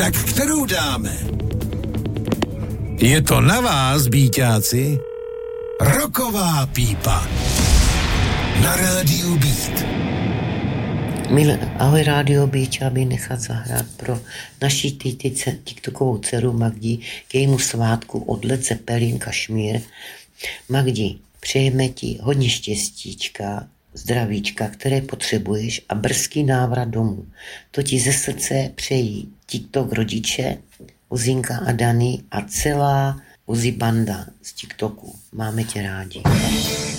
Tak kterou dáme? Je to na vás, býťáci. Rocková pípa. Na rádiu Beat. Ahoj Rádio Beat, chtěla bych nechat zahrát pro naší tiktokovou dceru Magdi k jejímu svátku od Led Zeppelin Kašmír. Magdi, přejeme ti hodně štěstíčka, zdravíčka, které potřebuješ a brzký návrat domů. To ti ze srdce přejí TikTok rodiče, Uzinka a Dani a celá Uzi banda z TikToku. Máme tě rádi.